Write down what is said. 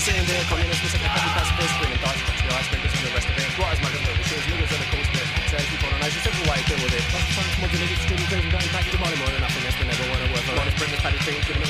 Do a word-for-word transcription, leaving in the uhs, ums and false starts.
saying there, communism, second happy pacifist, bringing thoughts, the arts, members, and the rest of it. What is my good movie? Shows niggas on the coast there. Says people on ice, simple white, deal with it. Lots of times, come on, the niggas, streaming, crazy, dying, packed the money more than nothing. That's been never one or whatever. One is bringing patty things,